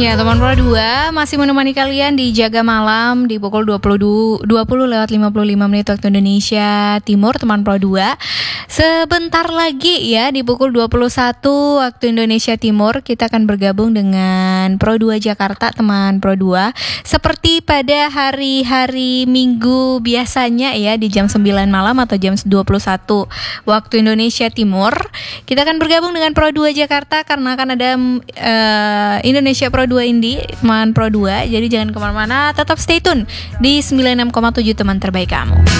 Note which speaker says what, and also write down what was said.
Speaker 1: Ya, teman Pro 2 masih menemani kalian di Jaga Malam di pukul 20 lewat 55 menit waktu Indonesia Timur, teman Pro 2. Sebentar lagi ya di pukul 21 waktu Indonesia Timur kita akan bergabung dengan Pro 2 Jakarta, teman Pro 2. Seperti pada hari-hari Minggu biasanya ya di jam 9 malam atau jam 21 waktu Indonesia Timur, kita akan bergabung dengan Pro 2 Jakarta karena akan ada Indonesia Pro 2 Indie, teman Pro 2. Jadi jangan kemana-mana, tetap stay tune di 96,7 teman terbaik kamu.